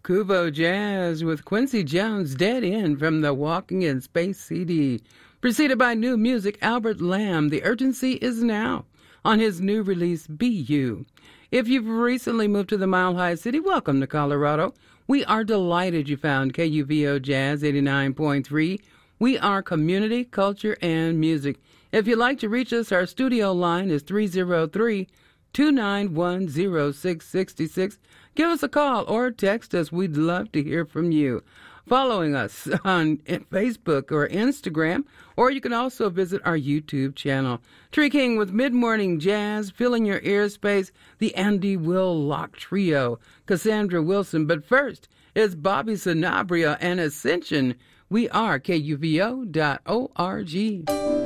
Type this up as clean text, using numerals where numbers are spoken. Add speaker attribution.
Speaker 1: Kubo Jazz with Quincy Jones, Dead End from the Walking in Space CD. Preceded by new music, Albert Lamb, The Urgency Is Now, on his new release, Be You. If you've recently moved to the Mile High City, welcome to Colorado. We are delighted you found KUVO Jazz 89.3. We are community, culture, and music. If you'd like to reach us, our studio line is 303-291-0666. Give us a call or text us. We'd love to hear from you. Following us on Facebook or Instagram, or you can also visit our YouTube channel. Tree King with Mid-Morning Jazz, filling your ear space, the Andy Willock Trio, Cassandra Wilson. But first, it's Bobby Sanabria and Ascension. We are KUVO.org.